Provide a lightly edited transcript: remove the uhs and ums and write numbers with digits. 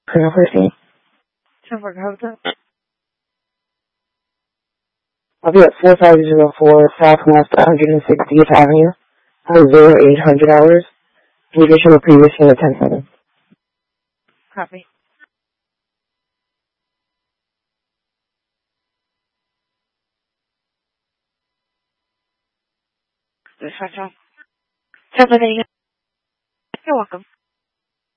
Colonel Percy. 10-4, how was that? I'll be at 4504 Southwest 160th Avenue on 0800 hours. In addition to previous unit 10-7. Copy. Dispatch on. 10-4, you're welcome.